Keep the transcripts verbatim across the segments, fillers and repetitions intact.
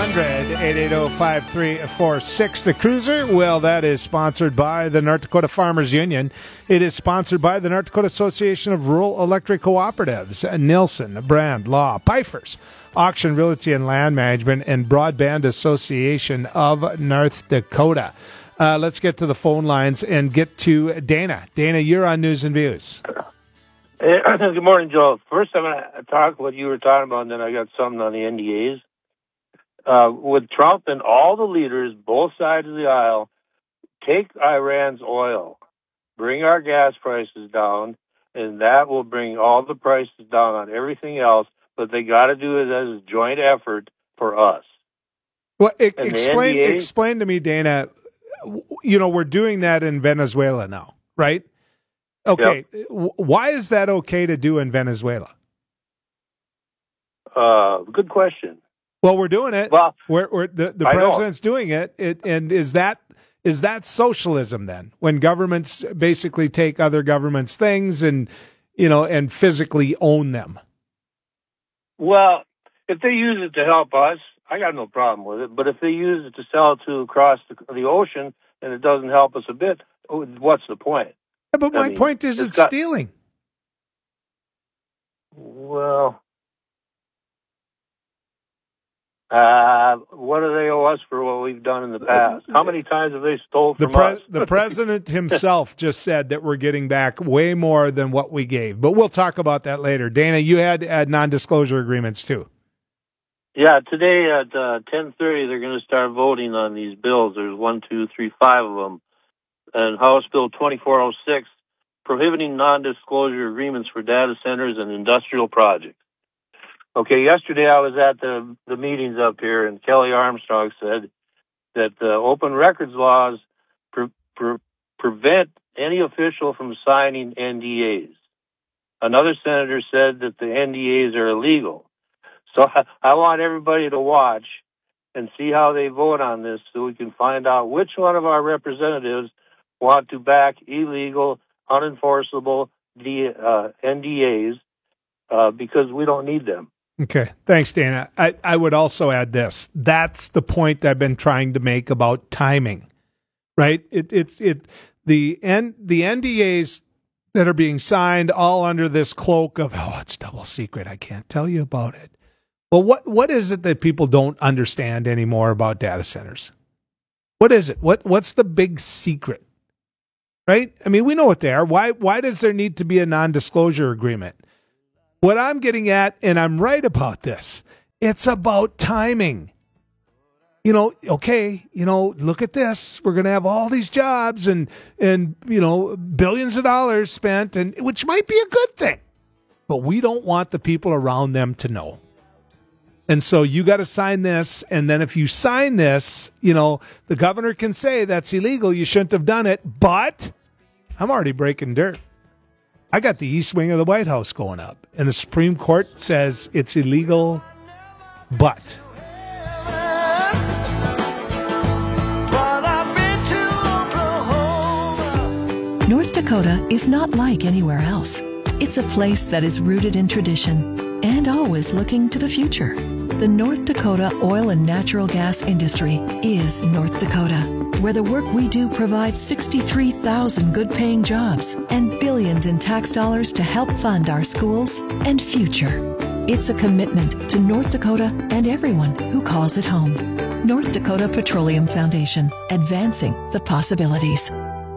hundred, eight eight zero, five three four six. The Cruiser, well, that is sponsored by the North Dakota Farmers Union. It is sponsored by the North Dakota Association of Rural Electric Cooperatives, Nilson, Brand, Law, Pfeiffer's, Auction, Realty, and Land Management, and Broadband Association of North Dakota. Uh, let's get to the phone lines and get to Dana. Dana, you're on News and Views. Good morning, Joe. First, I'm going to talk what you were talking about, and then I got something on the N D As. Uh, with Trump and all the leaders, both sides of the aisle, take Iran's oil, bring our gas prices down, and that will bring all the prices down on everything else, but they got to do it as a joint effort for us. Well, it, explain, N D A, explain to me, Dana, you know, we're doing that in Venezuela now, right? Okay, yep. Why is that okay to do in Venezuela? Uh, good question. Well, we're doing it. Well, we're, we're the, the president's doing it. it. And is that is that socialism then? When governments basically take other governments' things and, you know, and physically own them? Well, if they use it to help us, I got no problem with it. But if they use it to sell to across the, the ocean and it doesn't help us a bit, what's the point? Yeah, but my I mean, point is it's, it's got, stealing. Well, uh, what do they owe us for what we've done in the past? How many times have they stole from the pre- us? The president himself just said that we're getting back way more than what we gave. But we'll talk about that later. Dana, you had, had non-disclosure agreements too. Yeah, today at uh, ten thirty they're going to start voting on these bills. There's one, two, three, five of them. And House Bill twenty-four oh six, prohibiting non-disclosure agreements for data centers and industrial projects. Okay, yesterday I was at the, the meetings up here, and Kelly Armstrong said that the open records laws pre- pre- prevent any official from signing N D As. Another senator said that the N D As are illegal. So I, I want everybody to watch and see how they vote on this so we can find out which one of our representatives want to back illegal, unenforceable D, uh, N D As uh, because we don't need them. Okay. Thanks, Dana. I, I would also add this. That's the point I've been trying to make about timing, right? It, it, it, the, N, the N D As that are being signed all under this cloak of, oh, it's double secret. I can't tell you about it. Well, what, what is it that people don't understand anymore about data centers? What is it? What, what's the big secret? Right? I mean, we know what they are. Why why does there need to be a non-disclosure agreement? What I'm getting at, and I'm right about this, it's about timing. You know, okay, you know, look at this. We're going to have all these jobs and, and, you know, billions of dollars spent, and which might be a good thing. But we don't want the people around them to know. And so you got to sign this, and then if you sign this, you know, the governor can say that's illegal, you shouldn't have done it, but I'm already breaking dirt. I got the east wing of the White House going up, and the Supreme Court says it's illegal, but. North Dakota is not like anywhere else. It's a place that is rooted in tradition and always looking to the future. The North Dakota oil and natural gas industry is North Dakota, where the work we do provides sixty-three thousand good-paying jobs and billions in tax dollars to help fund our schools and future. It's a commitment to North Dakota and everyone who calls it home. North Dakota Petroleum Foundation, advancing the possibilities.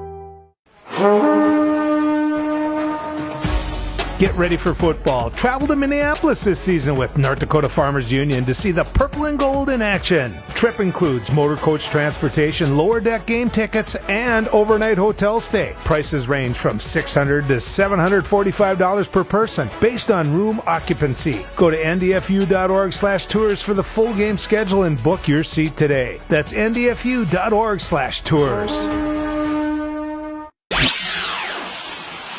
Get ready for football. Travel to Minneapolis this season with North Dakota Farmers Union to see the purple and gold in action. Trip includes motor coach transportation, lower deck game tickets, and overnight hotel stay. Prices range from six hundred dollars to seven hundred forty-five dollars per person based on room occupancy. Go to N D F U dot org slash tours for the full game schedule and book your seat today. That's N D F U dot org slash tours.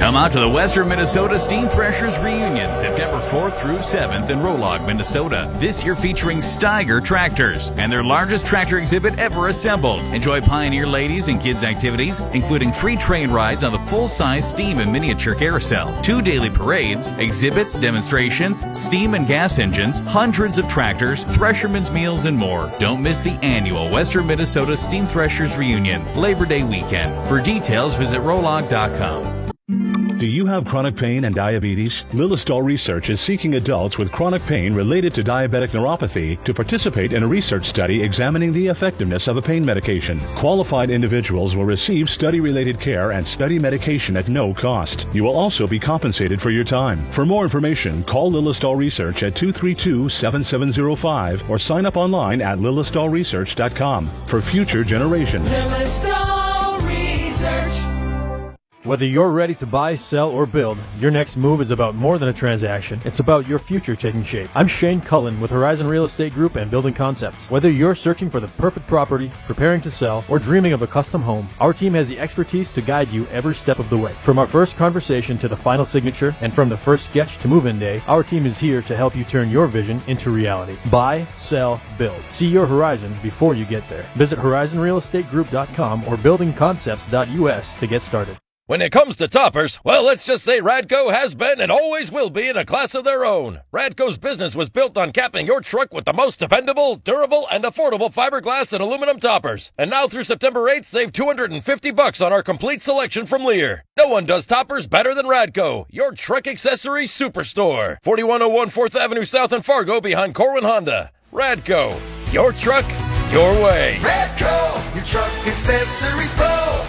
Come out to the Western Minnesota Steam Threshers Reunion, September fourth through seventh in Rolog, Minnesota. This year featuring Steiger tractors and their largest tractor exhibit ever assembled. Enjoy Pioneer ladies and kids activities, including free train rides on the full-size steam and miniature carousel, two daily parades, exhibits, demonstrations, steam and gas engines, hundreds of tractors, threshermen's meals, and more. Don't miss the annual Western Minnesota Steam Threshers Reunion, Labor Day weekend. For details, visit rolog dot com. Do you have chronic pain and diabetes? Lilistol Research is seeking adults with chronic pain related to diabetic neuropathy to participate in a research study examining the effectiveness of a pain medication. Qualified individuals will receive study-related care and study medication at no cost. You will also be compensated for your time. For more information, call Lilistol Research at two three two, seven seven zero five or sign up online at lilistol research dot com for future generations. Lilistol Research. Whether you're ready to buy, sell, or build, your next move is about more than a transaction. It's about your future taking shape. I'm Shane Cullen with Horizon Real Estate Group and Building Concepts. Whether you're searching for the perfect property, preparing to sell, or dreaming of a custom home, our team has the expertise to guide you every step of the way. From our first conversation to the final signature, and from the first sketch to move-in day, our team is here to help you turn your vision into reality. Buy, sell, build. See your horizon before you get there. Visit horizon real estate group dot com or building concepts dot U S to get started. When it comes to toppers, well, let's just say Radco has been and always will be in a class of their own. Radco's business was built on capping your truck with the most dependable, durable, and affordable fiberglass and aluminum toppers. And now through September eighth, save two hundred fifty bucks on our complete selection from Lear. No one does toppers better than Radco, your truck accessory superstore. forty-one oh one fourth Avenue South in Fargo behind Corwin Honda. Radco, your truck, your way. Radco, your truck accessories pro.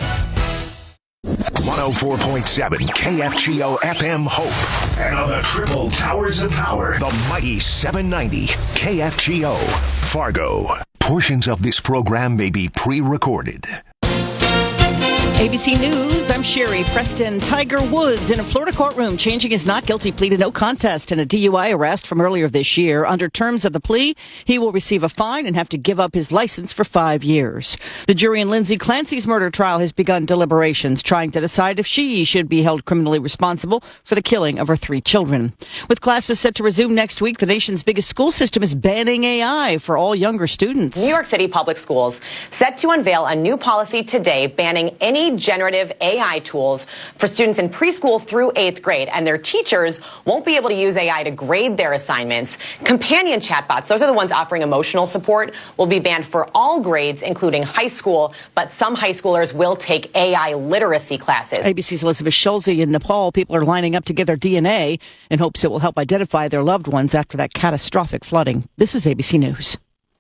one oh four point seven K F G O F M Hope. And on the triple towers of power, the mighty seven ninety K F G O Fargo. Portions of this program may be pre-recorded. A B C News, I'm Sherry Preston. Tiger Woods in a Florida courtroom changing his not guilty plea to no contest in a D U I arrest from earlier this year. Under terms of the plea, he will receive a fine and have to give up his license for five years. The jury in Lindsay Clancy's murder trial has begun deliberations, trying to decide if she should be held criminally responsible for the killing of her three children. With classes set to resume next week, the nation's biggest school system is banning A I for all younger students. New York City Public Schools set to unveil a new policy today banning any generative A I tools for students in preschool through eighth grade, and their teachers won't be able to use A I to grade their assignments. Companion chatbots, those are the ones offering emotional support, will be banned for all grades, including high school, but some high schoolers will take A I literacy classes. A B C's Elizabeth Schulze in Nepal, people are lining up to get their D N A in hopes it will help identify their loved ones after that catastrophic flooding. This is A B C News.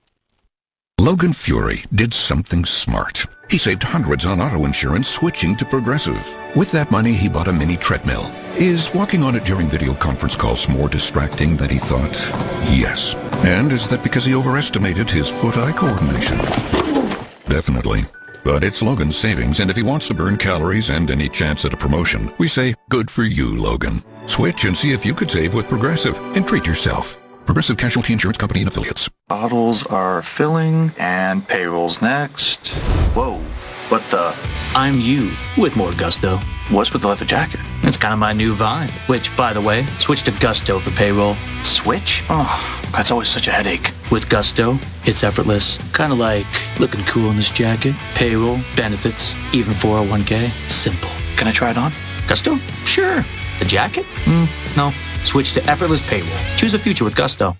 Logan Fury did something smart. He saved hundreds on auto insurance switching to Progressive. With that money, he bought a mini treadmill. Is walking on it during video conference calls more distracting than he thought? Yes. And is that because he overestimated his foot-eye coordination? Definitely. But it's Logan's savings, and if he wants to burn calories and any chance at a promotion, we say, good for you, Logan. Switch and see if you could save with Progressive and treat yourself. Progressive Casualty Insurance Company and Affiliates. Bottles are filling, and payroll's next. Whoa, what the? I'm you, with more gusto. What's with the leather jacket? It's kind of my new vibe, which, by the way, switch to Gusto for payroll. Switch? Oh, that's always such a headache. With Gusto, it's effortless. Kind of like looking cool in this jacket. Payroll, benefits, even four oh one k. Simple. Can I try it on? Gusto? Sure. The jacket? Mm, no. Switch to effortless payroll. Choose a future with Gusto.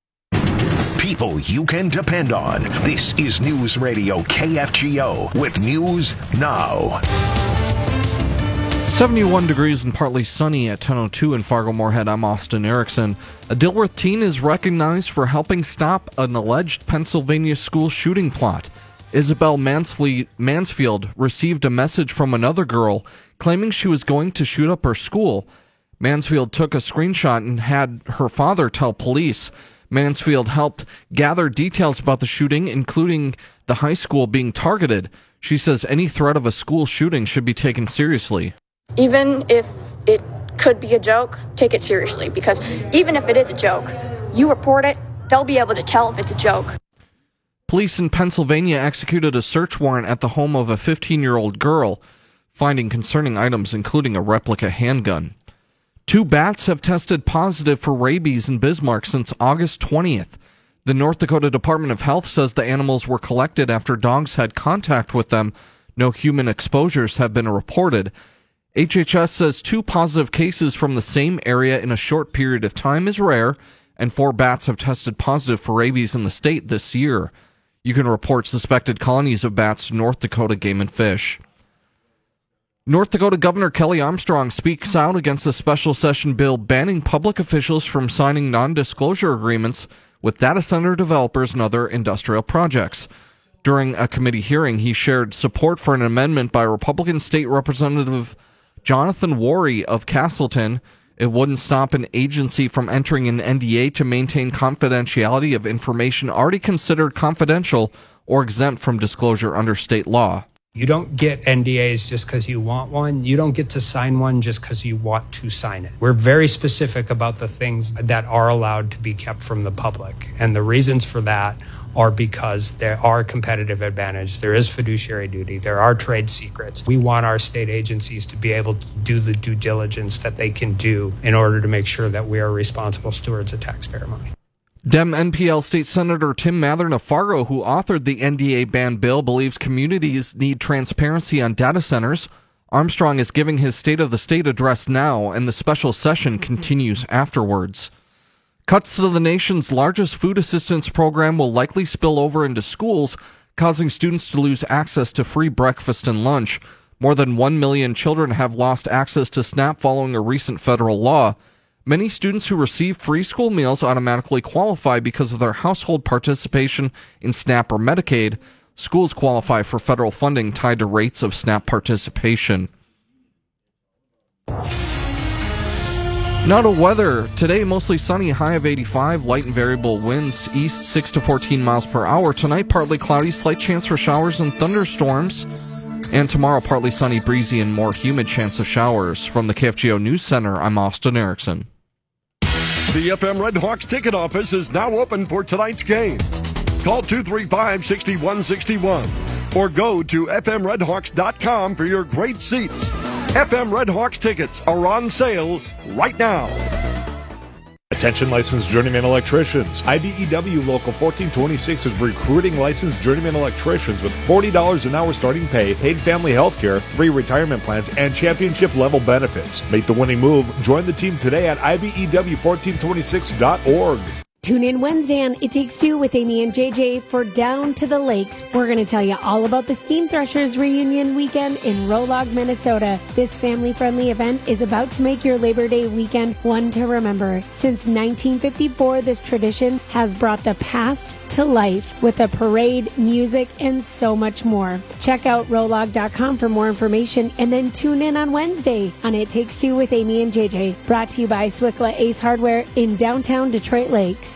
People you can depend on. This is News Radio K F G O with News Now. seventy-one degrees and partly sunny at ten oh two in Fargo-Moorhead. I'm Austin Erickson. A Dilworth teen is recognized for helping stop an alleged Pennsylvania school shooting plot. Isabel Mansfield received a message from another girl claiming she was going to shoot up her school. Mansfield took a screenshot and had her father tell police. Mansfield helped gather details about the shooting, including the high school being targeted. She says any threat of a school shooting should be taken seriously. Even if it could be a joke, take it seriously, because even if it is a joke, you report it, they'll be able to tell if it's a joke. Police in Pennsylvania executed a search warrant at the home of a fifteen-year-old girl. finding concerning items including a replica handgun. Two bats have tested positive for rabies in Bismarck since August twentieth. The North Dakota Department of Health says the animals were collected after dogs had contact with them. No human exposures have been reported. H H S says two positive cases from the same area in a short period of time is rare, and four bats have tested positive for rabies in the state this year. You can report suspected colonies of bats to North Dakota Game and Fish. North Dakota Governor Kelly Armstrong speaks out against a special session bill banning public officials from signing non-disclosure agreements with data center developers and other industrial projects. During a committee hearing, he shared support for an amendment by Republican State Representative Jonathan Worry of Castleton. It wouldn't stop an agency from entering an N D A to maintain confidentiality of information already considered confidential or exempt from disclosure under state law. You don't get N D As just because you want one. You don't get to sign one just because you want to sign it. We're very specific about the things that are allowed to be kept from the public. And the reasons for that are because there are competitive advantage, there is fiduciary duty, there are trade secrets. We want our state agencies to be able to do the due diligence that they can do in order to make sure that we are responsible stewards of taxpayer money. Dem N P L State Senator Tim Mathern of Fargo, who authored the N D A ban bill, believes communities need transparency on data centers. Armstrong is giving his State of the State address now, and the special session continues afterwards. Cuts to the nation's largest food assistance program will likely spill over into schools, causing students to lose access to free breakfast and lunch. More than one million children have lost access to SNAP following a recent federal law. Many students who receive free school meals automatically qualify because of their household participation in SNAP or Medicaid. Schools qualify for federal funding tied to rates of SNAP participation. Now to weather. Today, mostly sunny, high of eighty-five, light and variable winds, east six to fourteen miles per hour. Tonight, partly cloudy, slight chance for showers and thunderstorms. And tomorrow, partly sunny, breezy, and more humid chance of showers. From the K F G O News Center, I'm Austin Erickson. The F M Red Hawks ticket office is now open for tonight's game. Call two three five, six one six one or go to f m red hawks dot com for your great seats. F M Red Hawks tickets are on sale right now. Attention licensed journeyman electricians. I B E W Local fourteen twenty-six is recruiting licensed journeyman electricians with forty dollars an hour starting pay, paid family health care, three retirement plans, and championship level benefits. Make the winning move. Join the team today at I B E W fourteen twenty-six dot org. Tune in Wednesday on It Takes Two with Amy and J J for Down to the Lakes. We're going to tell you all about the Steam Threshers reunion weekend in Rolog, Minnesota. This family-friendly event is about to make your Labor Day weekend one to remember. Since nineteen fifty-four, this tradition has brought the past to life with a parade, music, and so much more. Check out rolog dot com for more information and then tune in on Wednesday on It Takes Two with Amy and J J. Brought to you by Swickla Ace Hardware in downtown Detroit Lakes.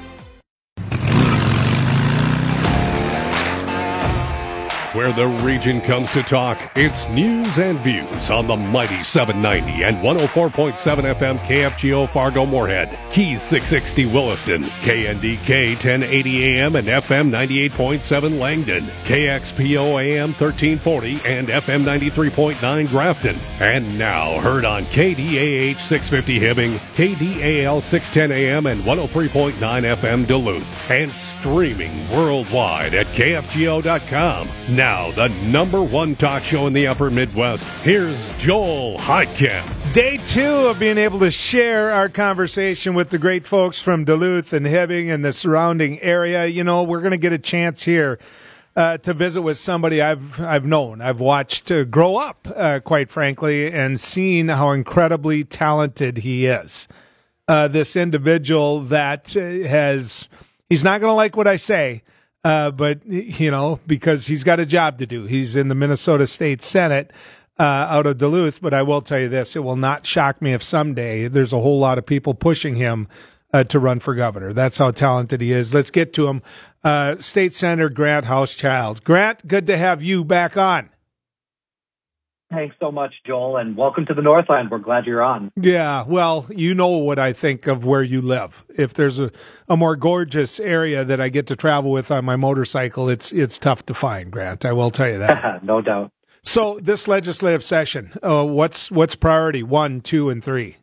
Where the region comes to talk, it's news and views on the mighty seven ninety and one oh four point seven F M K F G O Fargo Moorhead, Keys six sixty Williston, K N D K ten eighty A M and F M ninety-eight point seven Langdon, K X P O A M thirteen forty and F M ninety-three point nine Grafton. And now heard on K D A H six fifty Hibbing, K D A L six ten A M and one oh three point nine F M Duluth, and streaming worldwide at K F G O dot com. Now, the number one talk show in the upper Midwest. Here's Joel Heitkamp. Day two of being able to share our conversation with the great folks from Duluth and Hibbing and the surrounding area. You know, we're going to get a chance here uh, to visit with somebody I've I've known, I've watched uh, grow up, uh, quite frankly, and seen how incredibly talented he is. Uh, this individual that uh, has, he's not going to like what I say, Uh, but, you know, because he's got a job to do. He's in the Minnesota State Senate uh, out of Duluth. But I will tell you this, it will not shock me if someday there's a whole lot of people pushing him uh, to run for governor. That's how talented he is. Let's get to him. Uh, State Senator Grant Hauschild. Grant, good to have you back on. Thanks so much, Joel, and welcome to the Northland. We're glad you're on. Yeah, well, you know what I think of where you live. If there's a, a more gorgeous area that I get to travel with on my motorcycle, it's it's tough to find, Grant. I will tell you that. No doubt. So this legislative session, uh, what's what's priority one, two, and three?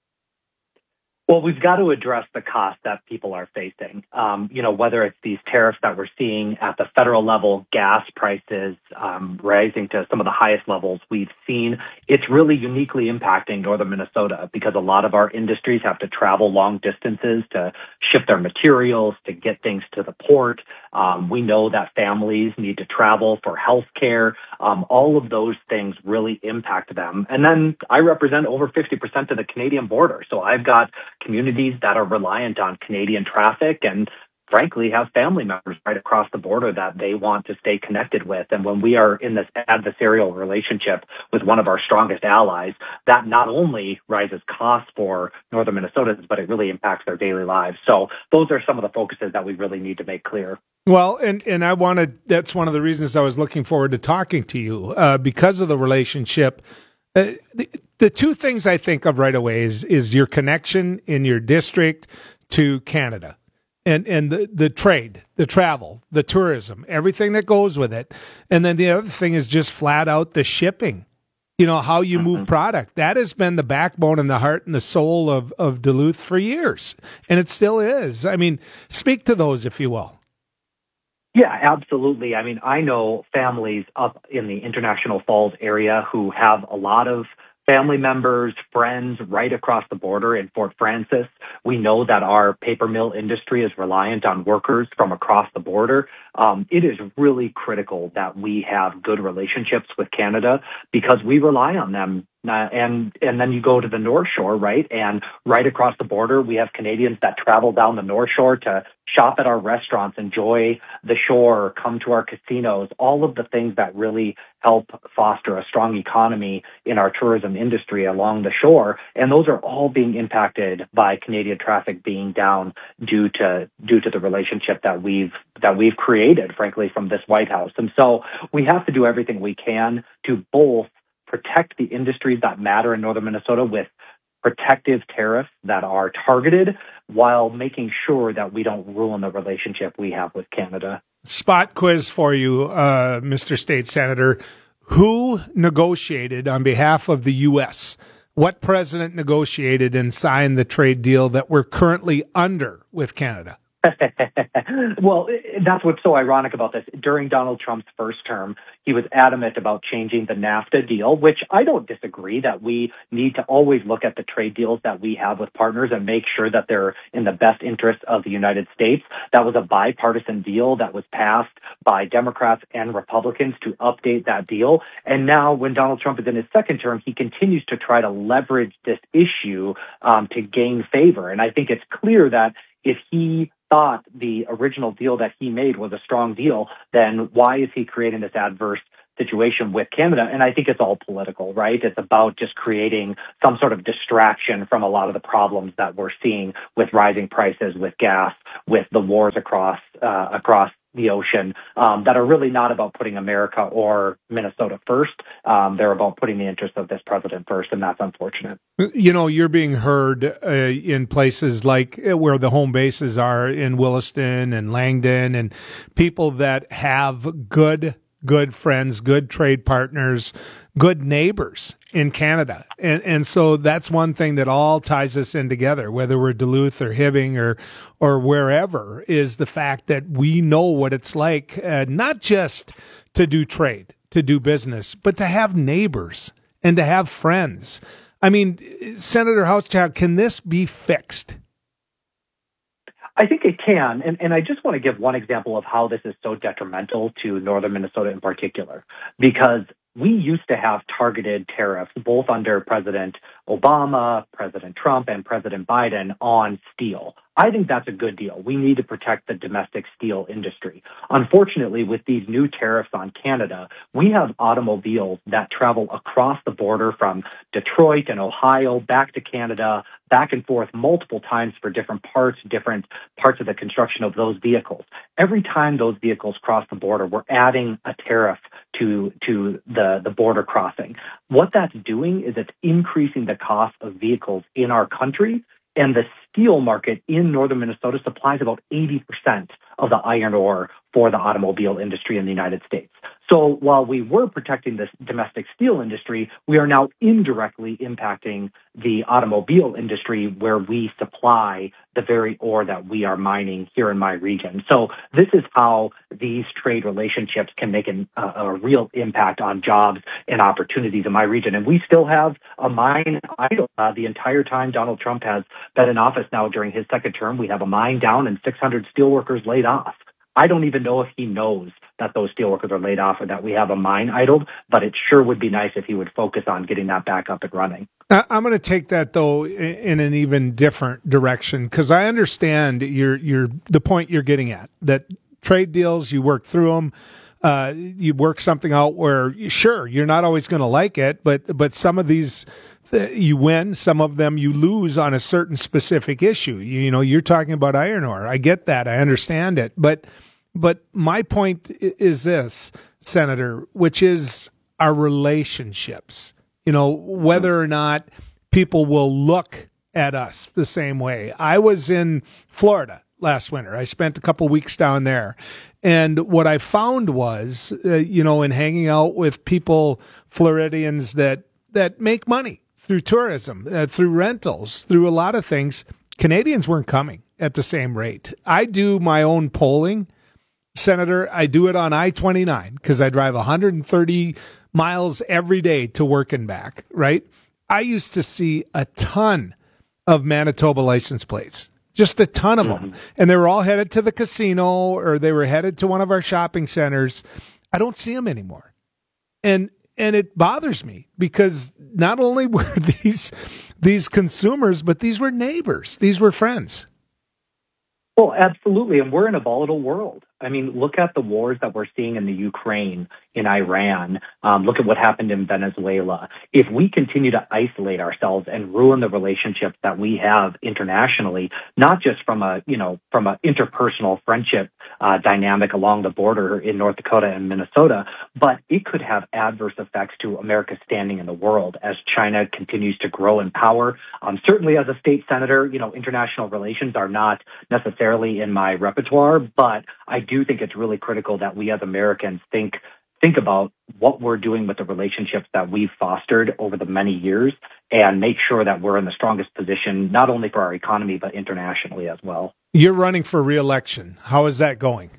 Well, we've got to address the cost that people are facing. Um, you know, whether it's these tariffs that we're seeing at the federal level, gas prices um, rising to some of the highest levels we've seen. It's really uniquely impacting northern Minnesota because a lot of our industries have to travel long distances to ship their materials, to get things to the port. Um, we know that families need to travel for health care. Um, all of those things really impact them. And then I represent over fifty percent of the Canadian border. So I've got communities that are reliant on Canadian traffic and frankly have family members right across the border that they want to stay connected with. And when we are in this adversarial relationship with one of our strongest allies, that not only rises costs for northern Minnesotans, but it really impacts their daily lives. So those are some of the focuses that we really need to make clear. Well, and, and I wanted, that's one of the reasons I was looking forward to talking to you, uh, because of the relationship. Uh, the, the two things I think of right away is, is your connection in your district to Canada and, and the, the trade, the travel, the tourism, everything that goes with it. And then the other thing is just flat out the shipping, you know, how you move product. That has been the backbone and the heart and the soul of, of Duluth for years. And it still is. I mean, speak to those, if you will. Yeah, absolutely. I mean, I know families up in the International Falls area who have a lot of family members, friends right across the border in Fort Francis. We know that our paper mill industry is reliant on workers from across the border. Um, it is really critical that we have good relationships with Canada because we rely on them. Uh, and and then you go to the North Shore, right? And right across the border, we have Canadians that travel down the North Shore to shop at our restaurants, enjoy the shore, come to our casinos, all of the things that really help foster a strong economy in our tourism industry along the shore. And those are all being impacted by Canadian traffic being down due to due to the relationship that we've that we've created, frankly, from this White House. And so we have to do everything we can to both protect the industries that matter in northern Minnesota with protective tariffs that are targeted while making sure that we don't ruin the relationship we have with Canada. Spot quiz for you, uh, Mister State Senator. Who negotiated on behalf of the U S? What president negotiated and signed the trade deal that we're currently under with Canada? Well, that's what's so ironic about this. During Donald Trump's first term, he was adamant about changing the NAFTA deal, which I don't disagree that we need to always look at the trade deals that we have with partners and make sure that they're in the best interest of the United States. That was a bipartisan deal that was passed by Democrats and Republicans to update that deal. And now when Donald Trump is in his second term, he continues to try to leverage this issue um, to gain favor. And I think it's clear that if he thought the original deal that he made was a strong deal, then why is he creating this adverse situation with Canada? And I think it's all political, right? It's about just creating some sort of distraction from a lot of the problems that we're seeing with rising prices, with gas, with the wars across uh, across the ocean um, that are really not about putting America or Minnesota first. Um, they're about putting the interests of this president first, and that's unfortunate. You know, you're being heard uh, in places like where the home bases are in Williston and Langdon, and people that have good good friends, good trade partners, good neighbors in Canada. And and so that's one thing that all ties us in together, whether we're Duluth or Hibbing or or wherever, is the fact that we know what it's like, uh, not just to do trade, to do business, but to have neighbors and to have friends. I mean, Senator Hauschild, can this be fixed? I think it can, and, and I just want to give one example of how this is so detrimental to northern Minnesota in particular, because we used to have targeted tariffs both under President Obama, President Trump, and President Biden on steel. I think that's a good deal. We need to protect the domestic steel industry. Unfortunately, with these new tariffs on Canada, we have automobiles that travel across the border from Detroit and Ohio back to Canada, back and forth multiple times for different parts, different parts of the construction of those vehicles. Every time those vehicles cross the border, we're adding a tariff to to the, the border crossing. What that's doing is it's increasing the cost of vehicles in our country, And the steel market in northern Minnesota supplies about eighty percent of the iron ore for the automobile industry in the United States. So while we were protecting this domestic steel industry, we are now indirectly impacting the automobile industry where we supply the very ore that we are mining here in my region. So this is how these trade relationships can make an, uh, a real impact on jobs and opportunities in my region. And we still have a mine idle uh, the entire time Donald Trump has been in office now during his second term. We have a mine down and six hundred steelworkers laid off. I don't even know if he knows that those steelworkers are laid off or that we have a mine idled, but it sure would be nice if he would focus on getting that back up and running. I'm going to take that, though, in an even different direction, because I understand your, your, the point you're getting at, that trade deals, you work through them. Uh, you work something out where, sure, you're not always going to like it, but but some of these you win, some of them you lose on a certain specific issue. You, you know, you're talking about iron ore. I get that. I understand it. But but my point is this, Senator, which is our relationships. You know, whether or not people will look at us the same way. I was in Florida last winter. I spent a couple weeks down there. And what I found was, uh, you know, in hanging out with people, Floridians that, that make money through tourism, uh, through rentals, through a lot of things, Canadians weren't coming at the same rate. I do my own polling, Senator. I do it on I twenty-nine because I drive one hundred thirty miles every day to work and back, right? I used to see a ton of Manitoba license plates. Just a ton of them. And they were all headed to the casino or they were headed to one of our shopping centers. I don't see them anymore. And and it bothers me because not only were these these consumers, but these were neighbors. These were friends. Well, absolutely. And we're in a volatile world. I mean, look at the wars that we're seeing in the Ukraine, in Iran. Um, look at what happened in Venezuela. If we continue to isolate ourselves and ruin the relationships that we have internationally, not just from a, you know, from an interpersonal friendship uh, dynamic along the border in North Dakota and Minnesota, but it could have adverse effects to America's standing in the world as China continues to grow in power. Um, certainly as a state senator, you know, international relations are not necessarily in my repertoire, but I do think it's really critical that we as Americans think think about what we're doing with the relationships that we've fostered over the many years and make sure that we're in the strongest position, not only for our economy, but internationally as well. You're running for re-election. How is that going?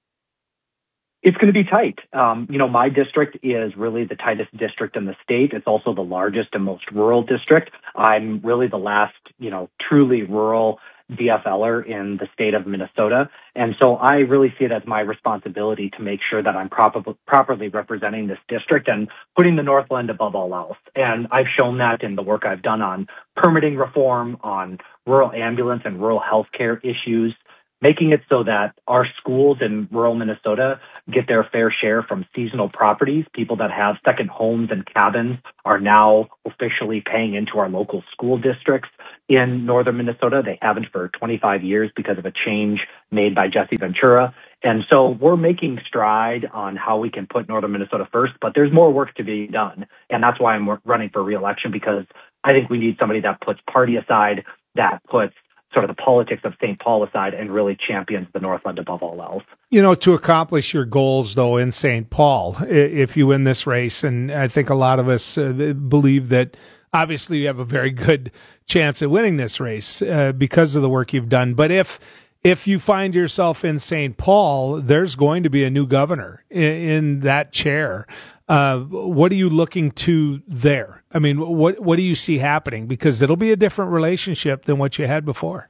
It's going to be tight. Um, you know, my district is really the tightest district in the state. It's also the largest and most rural district. I'm really the last, you know, truly rural D F L er in the state of Minnesota. And so I really see it as my responsibility to make sure that I'm proper, properly representing this district and putting the Northland above all else. And I've shown that in the work I've done on permitting reform, on rural ambulance and rural healthcare issues, making it so that our schools in rural Minnesota get their fair share from seasonal properties. People that have second homes and cabins are now officially paying into our local school districts in northern Minnesota. They haven't for twenty-five years because of a change made by Jesse Ventura. And so we're making stride on how we can put northern Minnesota first, but there's more work to be done. And that's why I'm running for re-election, because I think we need somebody that puts party aside, that puts sort of the politics of Saint Paul aside and really champions the Northland above all else. You know, to accomplish your goals, though, in Saint Paul, if you win this race, and I think a lot of us uh, believe that obviously you have a very good chance at winning this race uh, because of the work you've done. But if if you find yourself in Saint Paul, there's going to be a new governor in, in that chair. Uh, what are you looking to there? I mean, what what do you see happening? Because it'll be a different relationship than what you had before.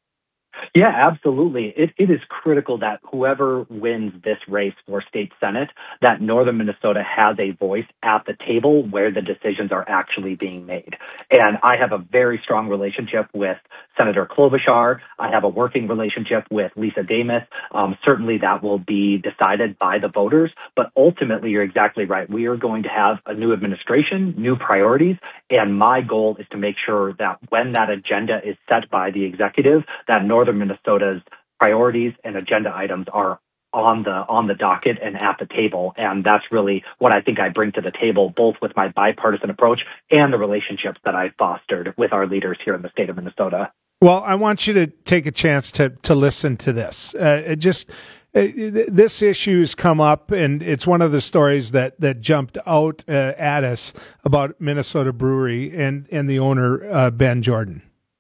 Yeah, absolutely. It, it is critical that whoever wins this race for state senate, that northern Minnesota has a voice at the table where the decisions are actually being made. And I have a very strong relationship with Senator Klobuchar. I have a working relationship with Lisa Damas. Um, certainly that will be decided by the voters. But ultimately, you're exactly right. We are going to have a new administration, new priorities. And my goal is to make sure that when that agenda is set by the executive, that northern Minnesota's priorities and agenda items are on the on the docket and at the table. And that's really what I think I bring to the table, both with my bipartisan approach and the relationships that I fostered with our leaders here in the state of Minnesota. Well, I want you to take a chance to, to listen to this. Uh, it just uh, this issue's come up, and it's one of the stories that, that jumped out uh, at us about Minnesota Brewery and, and the owner, uh, Ben Jordan.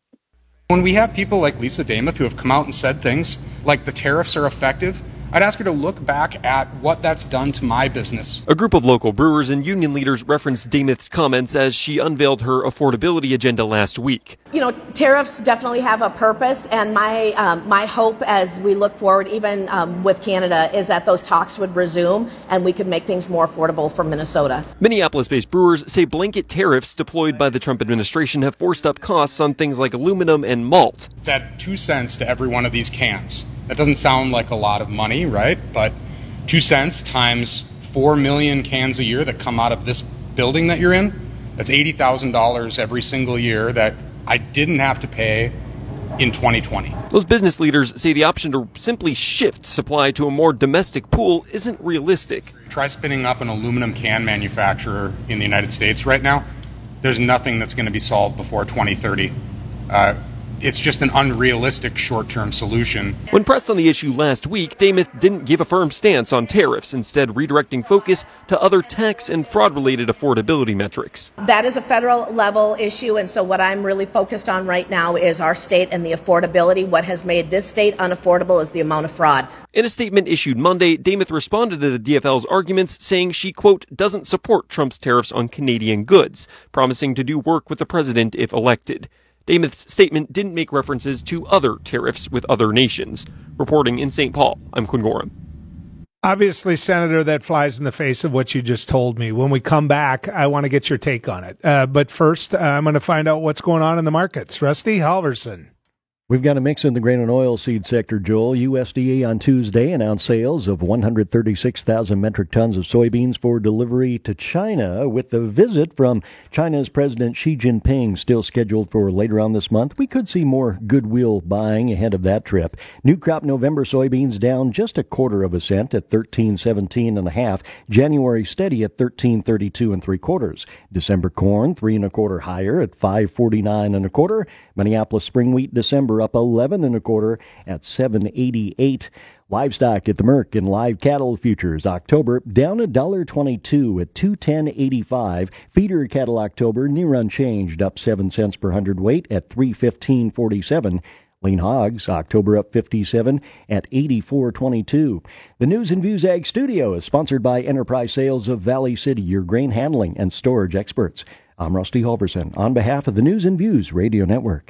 When we have people like Lisa Damuth who have come out and said things like the tariffs are effective, I'd ask her to look back at what that's done to my business. A group of local brewers and union leaders referenced Damuth's comments as she unveiled her affordability agenda last week. You know, tariffs definitely have a purpose, and my um, my hope as we look forward, even um, with Canada, is that those talks would resume and we could make things more affordable for Minnesota. Minneapolis-based brewers say blanket tariffs deployed by the Trump administration have forced up costs on things like aluminum and malt. It's at two cents to every one of these cans. That doesn't sound like a lot of money, right? But two cents times four million cans a year that come out of this building that you're in, that's eighty thousand dollars every single year that I didn't have to pay in twenty twenty. Those business leaders say the option to simply shift supply to a more domestic pool isn't realistic. Try spinning up an aluminum can manufacturer in the United States right now. There's nothing that's going to be solved before twenty thirty. Uh, It's just an unrealistic short-term solution. When pressed on the issue last week, Damuth didn't give a firm stance on tariffs, instead redirecting focus to other tax and fraud-related affordability metrics. That is a federal level issue, and so what I'm really focused on right now is our state and the affordability. What has made this state unaffordable is the amount of fraud. In a statement issued Monday, Damuth responded to the D F L's arguments, saying she, quote, doesn't support Trump's tariffs on Canadian goods, promising to do work with the president if elected. Damuth's statement didn't make references to other tariffs with other nations. Reporting in Saint Paul, I'm Quinn Gorham. Obviously, Senator, that flies in the face of what you just told me. When we come back, I want to get your take on it. Uh, but first, uh, I'm going to find out what's going on in the markets. Rusty Halverson. We've got a mix in the grain and oil seed sector, Joel. U S D A on Tuesday announced sales of one hundred thirty-six thousand metric tons of soybeans for delivery to China. With the visit from China's President Xi Jinping still scheduled for later on this month, we could see more goodwill buying ahead of that trip. New crop November soybeans down just a quarter of a cent at thirteen seventeen and a half. January steady at thirteen thirty-two and three quarters. December corn three and a quarter higher at five forty-nine and a quarter. Minneapolis spring wheat December up eleven and a quarter at seven eighty-eight. Livestock at the Merck and live cattle futures October down a dollar twenty-two at two ten eighty-five. Feeder cattle October near unchanged, up seven cents per hundredweight at three fifteen forty-seven. Lean hogs October up fifty-seven at eighty-four twenty-two. The News and Views Ag Studio is sponsored by Enterprise Sales of Valley City, your grain handling and storage experts. I'm Rusty Halverson on behalf of the News and Views Radio Network.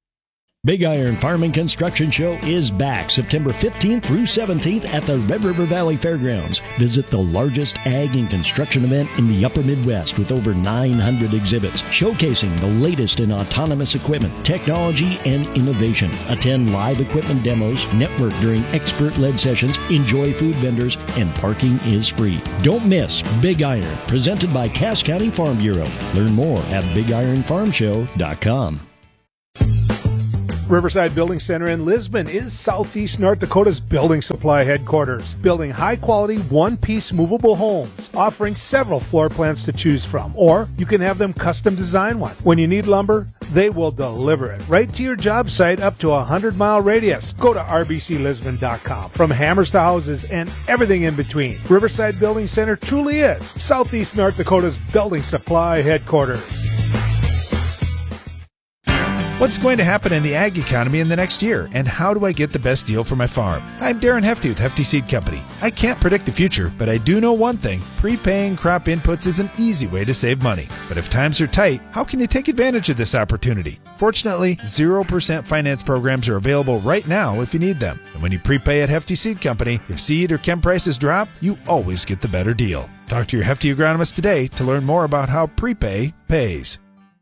Big Iron Farm and Construction Show is back September fifteenth through seventeenth at the Red River Valley Fairgrounds. Visit the largest ag and construction event in the upper Midwest with over nine hundred exhibits showcasing the latest in autonomous equipment, technology, and innovation. Attend live equipment demos, network during expert-led sessions, enjoy food vendors, and parking is free. Don't miss Big Iron, presented by Cass County Farm Bureau. Learn more at big iron farm show dot com. Riverside Building Center in Lisbon is Southeast North Dakota's building supply headquarters, building high-quality, one-piece movable homes, offering several floor plans to choose from, or you can have them custom design one. When you need lumber, they will deliver it right to your job site up to a hundred-mile radius. Go to r b c lisbon dot com. From hammers to houses and everything in between, Riverside Building Center truly is Southeast North Dakota's building supply headquarters. What's going to happen in the ag economy in the next year, and how do I get the best deal for my farm? I'm Darren Hefty with Hefty Seed Company. I can't predict the future, but I do know one thing. Prepaying crop inputs is an easy way to save money. But if times are tight, how can you take advantage of this opportunity? Fortunately, zero percent finance programs are available right now if you need them. And when you prepay at Hefty Seed Company, if seed or chem prices drop, you always get the better deal. Talk to your Hefty agronomist today to learn more about how prepay pays.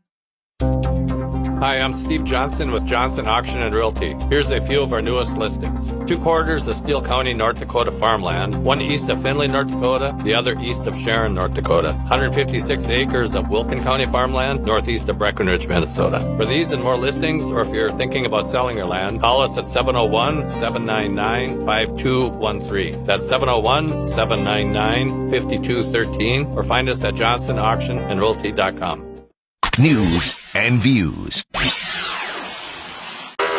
Hi, I'm Steve Johnson with Johnson Auction and Realty. Here's a few of our newest listings. Two quarters of Steele County, North Dakota farmland, one east of Findlay, North Dakota, the other east of Sharon, North Dakota. one hundred fifty-six acres of Wilkin County farmland, northeast of Breckenridge, Minnesota. For these and more listings, or if you're thinking about selling your land, call us at seven oh one, seven nine nine, five two one three. That's seven oh one, seven nine nine, five two one three, or find us at johnson auction and realty dot com. News and Views.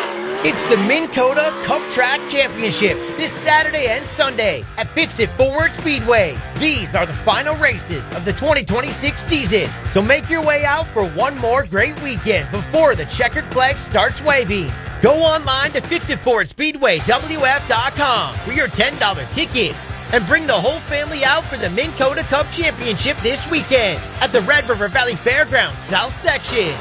It's the Minn Kota Cup Track Championship this Saturday and Sunday at Fix-It Forward Speedway. These are the final races of the twenty twenty-six season, so make your way out for one more great weekend before the checkered flag starts waving. Go online to fix it forward speedway w f dot com for your ten dollars tickets and bring the whole family out for the Minn Kota Cup Championship this weekend at the Red River Valley Fairgrounds South Section.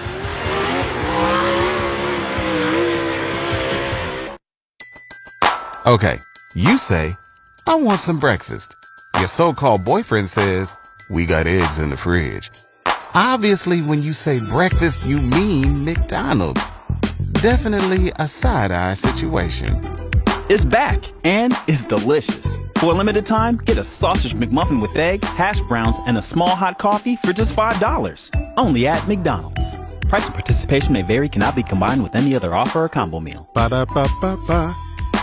Okay, you say, I want some breakfast. Your so-called boyfriend says, we got eggs in the fridge. Obviously, when you say breakfast, you mean McDonald's. Definitely a side-eye situation. It's back, and it's delicious. For a limited time, get a sausage McMuffin with egg, hash browns, and a small hot coffee for just five dollars. Only at McDonald's. Price and participation may vary, cannot be combined with any other offer or combo meal. Ba-da-ba-ba-ba.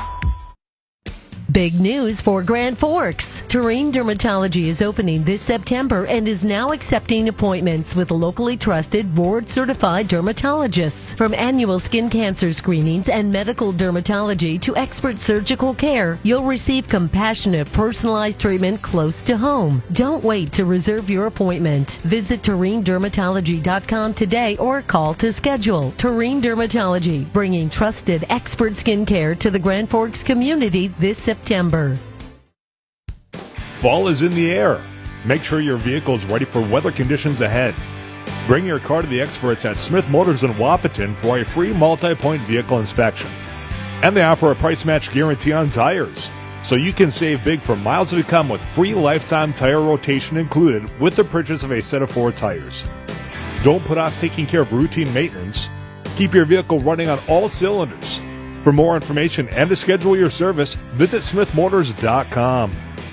Big news for Grand Forks. Terrain Dermatology is opening this September and is now accepting appointments with locally trusted, board-certified dermatologists. From annual skin cancer screenings and medical dermatology to expert surgical care, you'll receive compassionate, personalized treatment close to home. Don't wait to reserve your appointment. Visit terrain dermatology dot com today or call to schedule. Terrain Dermatology, bringing trusted, expert skin care to the Grand Forks community this September. September. Fall is in the air. Make sure your vehicle is ready for weather conditions ahead. Bring your car to the experts at Smith Motors in Wapaton for a free multi-point vehicle inspection. And they offer a price match guarantee on tires, so you can save big for miles to come with free lifetime tire rotation included with the purchase of a set of four tires. Don't put off taking care of routine maintenance. Keep your vehicle running on all cylinders. For more information and to schedule your service, visit smith motors dot com.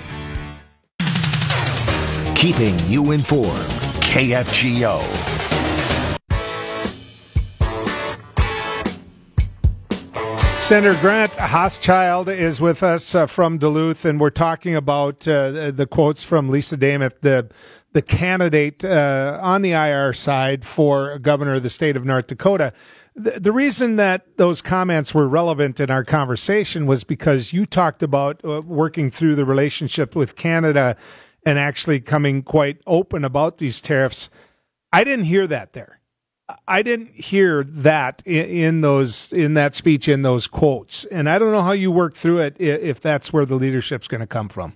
Keeping you informed. K F G O. Senator Grant Hochschild is with us uh, from Duluth, and we're talking about uh, the quotes from Lisa Dameth, the the candidate uh, on the I R side for governor of the state of North Dakota. The, the reason that those comments were relevant in our conversation was because you talked about uh, working through the relationship with Canada and actually coming quite open about these tariffs. I didn't hear that there. I didn't hear that in, in those in that speech, in those quotes, and I don't know how you work through it if that's where the leadership's going to come from.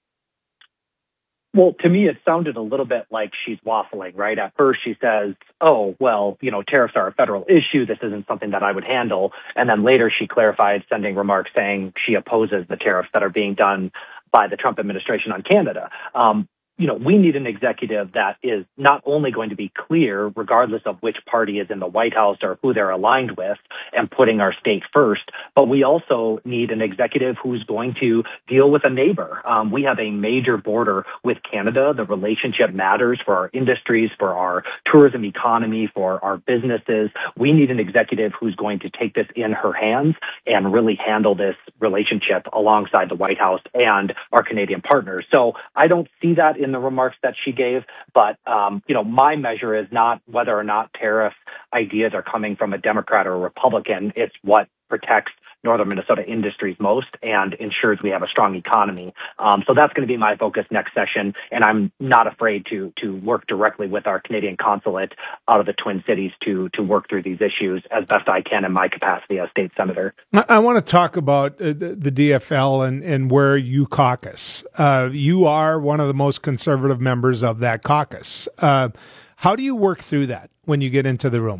Well, to me, it sounded a little bit like she's waffling, right? At first, she says, oh, well, you know, tariffs are a federal issue. This isn't something that I would handle. And then later she clarified, sending remarks saying she opposes the tariffs that are being done by the Trump administration on Canada. Um, you know, we need an executive that is not only going to be clear, regardless of which party is in the White House or who they're aligned with, and putting our state first, but we also need an executive who's going to deal with a neighbor. Um, we have a major border with Canada. The relationship matters for our industries, for our tourism economy, for our businesses. We need an executive who's going to take this in her hands and really handle this relationship alongside the White House and our Canadian partners. So I don't see that in the remarks that she gave, but um, you know, my measure is not whether or not tariff ideas are coming from a Democrat or a Republican. It's what protects northern Minnesota industries most and ensures we have a strong economy. Um, so that's going to be my focus next session, and I'm not afraid to to work directly with our Canadian consulate out of the Twin Cities to to work through these issues as best I can in my capacity as state senator. I want to talk about uh, the, the D F L and, and where you caucus. Uh, you are one of the most conservative members of that caucus. Uh, how do you work through that when you get into the room?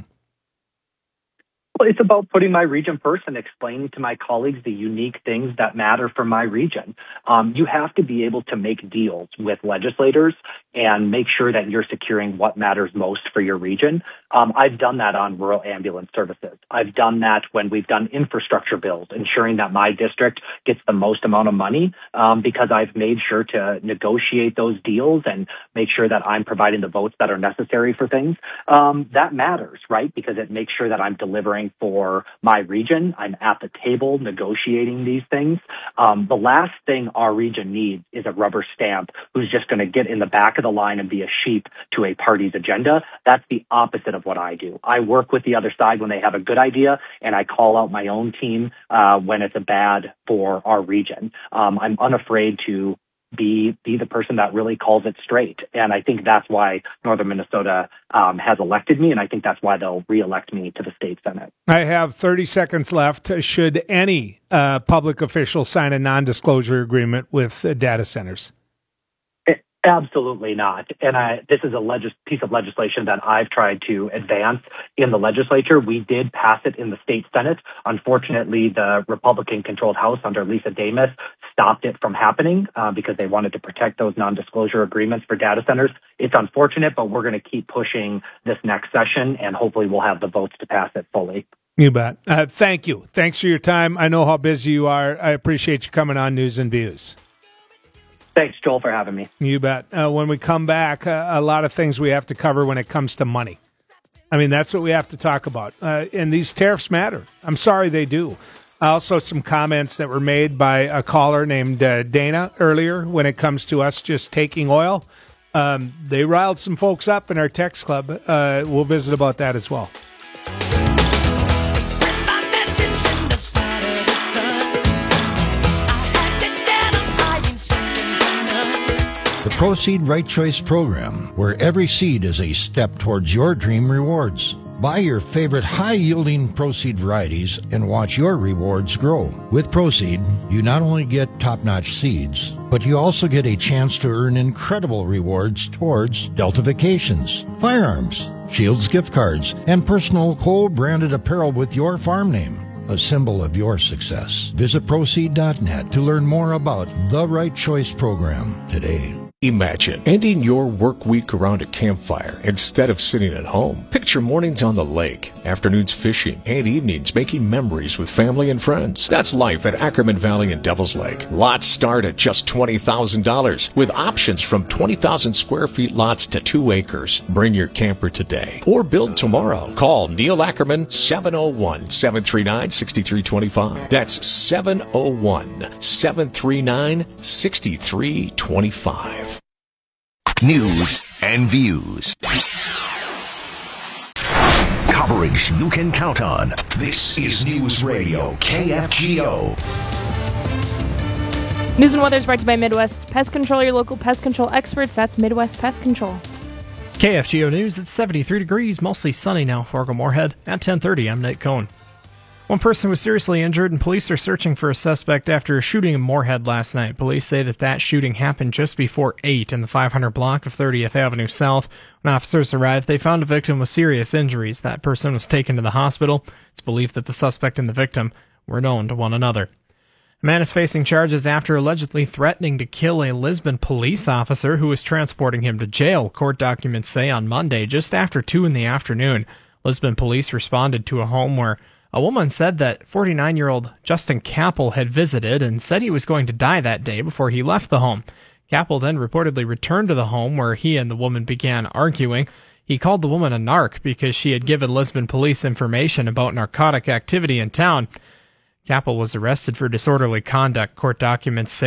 Well, it's about putting my region first and explaining to my colleagues the unique things that matter for my region. Um, you have to be able to make deals with legislators and make sure that you're securing what matters most for your region. Um, I've done that on rural ambulance services. I've done that when we've done infrastructure bills, ensuring that my district gets the most amount of money um, because I've made sure to negotiate those deals and make sure that I'm providing the votes that are necessary for things. Um, that matters, right? Because it makes sure that I'm delivering for my region. I'm at the table negotiating these things. Um, the last thing our region needs is a rubber stamp who's just going to get in the back of the line and be a sheep to a party's agenda. That's the opposite of what I do. I work with the other side when they have a good idea, and I call out my own team uh, when it's a bad for our region. Um, I'm unafraid to be be the person that really calls it straight. And I think that's why Northern Minnesota um, has elected me, and I think that's why they'll reelect me to the state Senate. I have thirty seconds left. Should any uh, public official sign a non-disclosure agreement with uh, data centers? Absolutely not. And I, this is a legis- piece of legislation that I've tried to advance in the legislature. We did pass it in the state Senate. Unfortunately, the Republican-controlled House under Lisa Damas stopped it from happening uh, because they wanted to protect those non-disclosure agreements for data centers. It's unfortunate, but we're going to keep pushing this next session, and hopefully we'll have the votes to pass it fully. You bet. Uh, thank you. Thanks for your time. I know how busy you are. I appreciate you coming on News and Views. Thanks, Joel, for having me. You bet. Uh, when we come back, uh, a lot of things we have to cover when it comes to money. I mean, that's what we have to talk about. Uh, and these tariffs matter. I'm sorry they do. Also, some comments that were made by a caller named uh, Dana earlier when it comes to us just taking oil. Um, they riled some folks up in our text club. Uh, we'll visit about that as well. The Proceed Right Choice program, where every seed is a step towards your dream rewards. Buy your favorite high-yielding Proceed varieties and watch your rewards grow. With Proceed, you not only get top-notch seeds, but you also get a chance to earn incredible rewards towards Delta Vacations, firearms, Shields gift cards, and personal Cole-branded apparel with your farm name, a symbol of your success. Visit Proceed dot net to learn more about the Right Choice program today. Imagine ending your work week around a campfire instead of sitting at home. Picture mornings on the lake, afternoons fishing, and evenings making memories with family and friends. That's life at Ackerman Valley and Devil's Lake. Lots start at just twenty thousand dollars with options from twenty thousand square feet lots to two acres. Bring your camper today or build tomorrow. Call Neil Ackerman seven oh one, seven three nine, six three two five. That's seven oh one, seven three nine, six three two five. News and views. Coverage you can count on. This is News Radio K F G O. News and weather is brought to you by Midwest Pest Control, your local pest control experts. That's Midwest Pest Control. K F G O News, it's seventy-three degrees, mostly sunny now, Fargo-Moorhead. At ten thirty, I'm Nate Cohn. One person was seriously injured, and police are searching for a suspect after a shooting in Moorhead last night. Police say that that shooting happened just before eight in the five hundred block of thirtieth Avenue South. When officers arrived, they found a victim with serious injuries. That person was taken to the hospital. It's believed that the suspect and the victim were known to one another. A man is facing charges after allegedly threatening to kill a Lisbon police officer who was transporting him to jail, court documents say on Monday, just after two in the afternoon. Lisbon police responded to a home where a woman said that forty-nine-year-old Justin Capel had visited and said he was going to die that day before he left the home. Capel then reportedly returned to the home where he and the woman began arguing. He called the woman a narc because she had given Lisbon police information about narcotic activity in town. Capel was arrested for disorderly conduct, court documents say.